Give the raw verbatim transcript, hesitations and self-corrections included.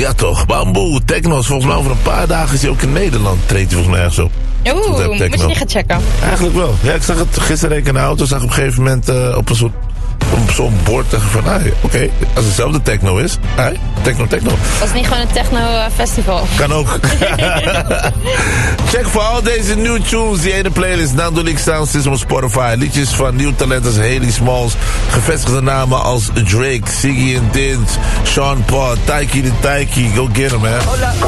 Ja toch, Bamboe, techno is volgens mij over een paar dagen is hij ook in Nederland. Treedt hij volgens mij ergens op. Oeh, moet je niet gaan checken? Eigenlijk wel. Ja, ik zag het gisteren in de auto, zag ik op een gegeven moment uh, op een soort op zo'n bord tegen van, ah, oké, okay, als het hetzelfde techno is, ah, techno, techno. Was het niet gewoon een techno-festival? Kan ook. Check voor al deze nieuwe tunes, die ene playlist, Nando League Sound System op Spotify. Liedjes van nieuw talent als Haley Smalls, gevestigde namen als Drake, Ziggy and Dins, Sean Paul, Taiki de Taiki, go get him, man.